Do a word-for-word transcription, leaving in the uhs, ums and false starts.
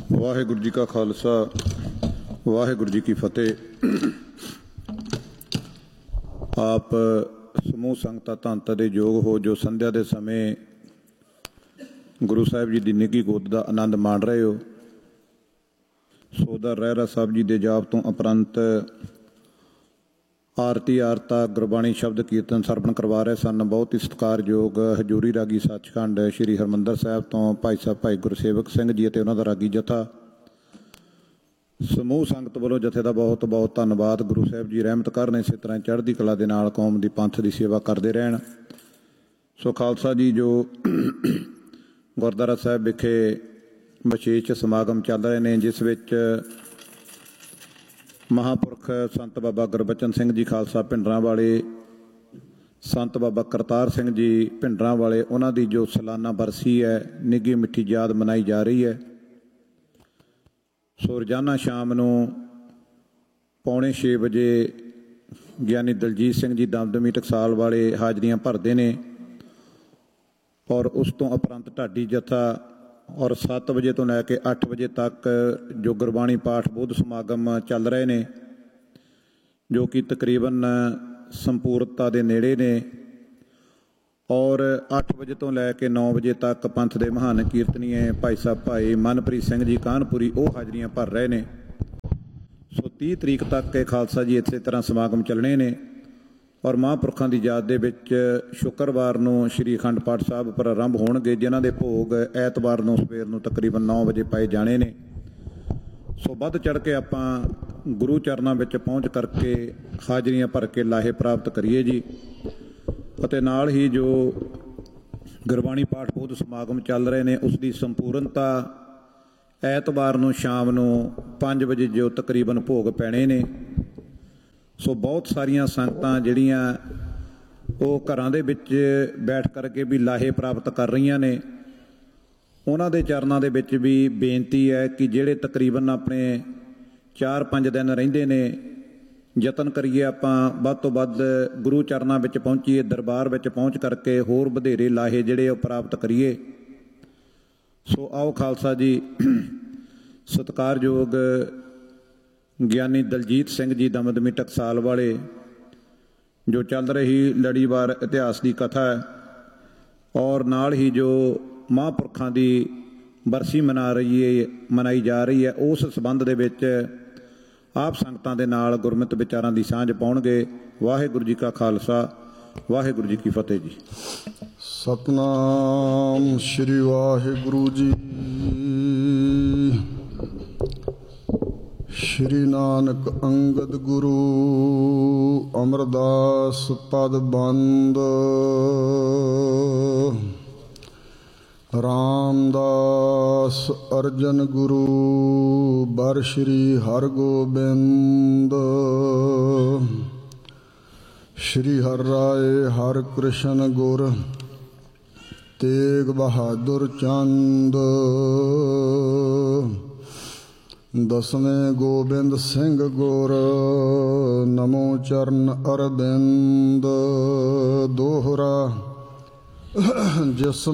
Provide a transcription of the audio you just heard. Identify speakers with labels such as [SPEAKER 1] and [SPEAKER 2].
[SPEAKER 1] ਵਾਹਿਗੁਰੂ ਜੀ ਕਾ ਖਾਲਸਾ ਵਾਹਿਗੁਰੂ ਜੀ ਕੀ ਫਤਿਹ। ਆਪ ਸਮੂਹ ਸੰਗਤਾਂ ਧੰਤ ਦੇ ਯੋਗ ਹੋ ਜੋ ਸੰਧਿਆ ਦੇ ਸਮੇਂ ਗੁਰੂ ਸਾਹਿਬ ਜੀ ਦੀ ਨਿੱਘੀ ਗੋਦ ਦਾ ਆਨੰਦ ਮਾਣ ਰਹੇ ਹੋ। ਸੋਦਰ ਰਹਿਰਾ ਸਾਹਿਬ ਜੀ ਦੇ ਜਾਪ ਤੋਂ ਉਪਰੰਤ ਆਰਤੀ ਆਰਤਾ ਗੁਰਬਾਣੀ ਸ਼ਬਦ ਕੀਰਤਨ ਸਰਵਣ ਕਰਵਾ ਰਹੇ ਸਨ। ਬਹੁਤ ਹੀ ਸਤਿਕਾਰਯੋਗ ਹਜ਼ੂਰੀ ਰਾਗੀ ਸੱਚਖੰਡ ਸ਼੍ਰੀ ਹਰਿਮੰਦਰ ਸਾਹਿਬ ਤੋਂ ਭਾਈ ਸਾਹਿਬ ਭਾਈ ਗੁਰਸੇਵਕ ਸਿੰਘ ਜੀ ਅਤੇ ਉਹਨਾਂ ਦਾ ਰਾਗੀ ਜਥਾ ਸਮੂਹ ਸੰਗਤ ਵੱਲੋਂ ਜਥੇ ਦਾ ਬਹੁਤ ਬਹੁਤ ਧੰਨਵਾਦ। ਗੁਰੂ ਸਾਹਿਬ ਜੀ ਰਹਿਮਤ ਕਰਨ, ਇਸੇ ਤਰ੍ਹਾਂ ਚੜ੍ਹਦੀ ਕਲਾ ਦੇ ਨਾਲ ਕੌਮ ਦੀ ਪੰਥ ਦੀ ਸੇਵਾ ਕਰਦੇ ਰਹਿਣ। ਸੋ ਖਾਲਸਾ ਜੀ, ਜੋ ਗੁਰਦੁਆਰਾ ਸਾਹਿਬ ਵਿਖੇ ਵਿਸ਼ੇਸ਼ ਸਮਾਗਮ ਚੱਲ ਰਹੇ ਨੇ, ਜਿਸ ਵਿੱਚ ਮਹਾਂਪੁਰਖ ਸੰਤ ਬਾਬਾ ਗੁਰਬਚਨ ਸਿੰਘ ਜੀ ਖਾਲਸਾ ਭਿੰਡਰਾਂ ਵਾਲੇ, ਸੰਤ ਬਾਬਾ ਕਰਤਾਰ ਸਿੰਘ ਜੀ ਭਿੰਡਰਾਂ ਵਾਲੇ, ਉਹਨਾਂ ਦੀ ਜੋ ਸਾਲਾਨਾ ਬਰਸੀ ਹੈ ਨਿੱਘੀ ਮਿੱਠੀ ਯਾਦ ਮਨਾਈ ਜਾ ਰਹੀ ਹੈ। ਸੋ ਰੋਜ਼ਾਨਾ ਸ਼ਾਮ ਨੂੰ ਪੌਣੇ ਛੇ ਵਜੇ ਗਿਆਨੀ ਦਲਜੀਤ ਸਿੰਘ ਜੀ ਦਮਦਮੀ ਟਕਸਾਲ ਵਾਲੇ ਹਾਜ਼ਰੀਆਂ ਭਰਦੇ ਨੇ, ਔਰ ਉਸ ਤੋਂ ਉਪਰੰਤ ਢਾਡੀ ਜਥਾ, ਔਰ ਸੱਤ ਵਜੇ ਤੋਂ ਲੈ ਕੇ ਅੱਠ ਵਜੇ ਤੱਕ ਜੋ ਗੁਰਬਾਣੀ ਪਾਠ ਬੋਧ ਸਮਾਗਮ ਚੱਲ ਰਹੇ ਨੇ, ਜੋ ਕਿ ਤਕਰੀਬਨ ਸੰਪੂਰਨਤਾ ਦੇ ਨੇੜੇ ਨੇ। ਔਰ ਅੱਠ ਵਜੇ ਤੋਂ ਲੈ ਕੇ ਨੌ ਵਜੇ ਤੱਕ ਪੰਥ ਦੇ ਮਹਾਨ ਕੀਰਤਨੀਏ ਭਾਈ ਸਾਹਿਬ ਭਾਈ ਮਨਪ੍ਰੀਤ ਸਿੰਘ ਜੀ ਕਾਨਪੁਰੀ ਉਹ ਹਾਜ਼ਰੀਆਂ ਭਰ ਰਹੇ ਨੇ। ਸੋ ਤੀਹ ਤਰੀਕ ਤੱਕ ਇਹ ਖਾਲਸਾ ਜੀ ਇਸੇ ਤਰ੍ਹਾਂ ਸਮਾਗਮ ਚੱਲਣੇ ਨੇ। ਔਰ ਮਹਾਂਪੁਰਖਾਂ ਦੀ ਯਾਦ ਦੇ ਵਿੱਚ ਸ਼ੁੱਕਰਵਾਰ ਨੂੰ ਸ਼੍ਰੀ ਅਖੰਡ ਪਾਠ ਸਾਹਿਬ ਪ੍ਰਾਰੰਭ ਹੋਣਗੇ, ਜਿਨ੍ਹਾਂ ਦੇ ਭੋਗ ਐਤਵਾਰ ਨੂੰ ਸਵੇਰ ਨੂੰ ਤਕਰੀਬਨ ਨੌ ਵਜੇ ਪਾਏ ਜਾਣੇ ਨੇ। ਸੋ ਵੱਧ ਚੜ੍ਹ ਕੇ ਆਪਾਂ ਗੁਰੂ ਚਰਨਾਂ ਵਿੱਚ ਪਹੁੰਚ ਕਰਕੇ ਹਾਜ਼ਰੀਆਂ ਭਰ ਕੇ ਲਾਹੇ ਪ੍ਰਾਪਤ ਕਰੀਏ ਜੀ। ਅਤੇ ਨਾਲ ਹੀ ਜੋ ਗੁਰਬਾਣੀ ਪਾਠ ਬੋਧ ਸਮਾਗਮ ਚੱਲ ਰਹੇ ਨੇ, ਉਸ ਦੀ ਸੰਪੂਰਨਤਾ ਐਤਵਾਰ ਨੂੰ ਸ਼ਾਮ ਨੂੰ ਪੰਜ ਵਜੇ ਜੋ ਤਕਰੀਬਨ ਭੋਗ ਪੈਣੇ ਨੇ। ਸੋ ਬਹੁਤ ਸਾਰੀਆਂ ਸੰਗਤਾਂ ਜਿਹੜੀਆਂ ਉਹ ਘਰਾਂ ਦੇ ਵਿੱਚ ਬੈਠ ਕਰਕੇ ਵੀ ਲਾਹੇ ਪ੍ਰਾਪਤ ਕਰ ਰਹੀਆਂ ਨੇ, ਉਹਨਾਂ ਦੇ ਚਰਨਾਂ ਦੇ ਵਿੱਚ ਵੀ ਬੇਨਤੀ ਹੈ ਕਿ ਜਿਹੜੇ ਤਕਰੀਬਨ ਆਪਣੇ ਚਾਰ ਪੰਜ ਦਿਨ ਰਹਿੰਦੇ ਨੇ, ਯਤਨ ਕਰੀਏ ਆਪਾਂ ਵੱਧ ਤੋਂ ਵੱਧ ਗੁਰੂ ਚਰਨਾਂ ਵਿੱਚ ਪਹੁੰਚੀਏ, ਦਰਬਾਰ ਵਿੱਚ ਪਹੁੰਚ ਕਰਕੇ ਹੋਰ ਵਧੇਰੇ ਲਾਹੇ ਜਿਹੜੇ ਉਹ ਪ੍ਰਾਪਤ ਕਰੀਏ। ਸੋ ਆਓ ਖਾਲਸਾ ਜੀ, ਸਤਿਕਾਰਯੋਗ ਗਿਆਨੀ ਦਲਜੀਤ ਸਿੰਘ ਜੀ ਦਮਦਮੀ ਟਕਸਾਲ ਵਾਲੇ, ਜੋ ਚੱਲ ਰਹੀ ਲੜੀਵਾਰ ਇਤਿਹਾਸ ਦੀ ਕਥਾ ਹੈ, ਔਰ ਨਾਲ ਹੀ ਜੋ ਮਹਾਂਪੁਰਖਾਂ ਦੀ ਬਰਸੀ ਮਨਾ ਰਹੀ ਹੈ ਮਨਾਈ ਜਾ ਰਹੀ ਹੈ, ਉਸ ਸੰਬੰਧ ਦੇ ਵਿੱਚ ਆਪ ਸੰਗਤਾਂ ਦੇ ਨਾਲ ਗੁਰਮਤਿ ਵਿਚਾਰਾਂ ਦੀ ਸਾਂਝ ਪਾਉਣਗੇ। ਵਾਹਿਗੁਰੂ ਜੀ ਕਾ ਖਾਲਸਾ ਵਾਹਿਗੁਰੂ ਜੀ ਕੀ ਫਤਿਹ ਜੀ।
[SPEAKER 2] ਸਤਨਾਮ ਸ਼੍ਰੀ ਵਾਹਿਗੁਰੂ ਜੀ। ਸ਼੍ਰੀ ਨਾਨਕ ਅੰਗਦ ਗੁਰੂ ਅਮਰਦਾਸ ਪਦ ਬੰਦ, ਰਾਮਦਾਸ ਅਰਜਨ ਗੁਰੂ ਬਰ ਸ਼੍ਰੀ ਹਰਗੋਬਿੰਦ। ਸ਼੍ਰੀ ਹਰਿ ਰਾਏ ਹਰਿ ਕ੍ਰਿਸ਼ਨ ਗੁਰ ਤੇਗ ਬਹਾਦਰ ਚੰਦ। ਦਸਵੇਂ ਗੋਬਿੰਦ ਸਿੰਘ ਗੁਰ ਨਮੋ ਚਰਨ ਅਰਬਿੰਦ। ਦੋਹਰਾ ਜਿਸ